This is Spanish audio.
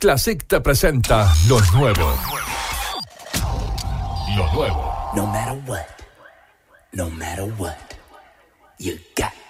Classic te presenta lo nuevo. Lo nuevo. No matter what, you got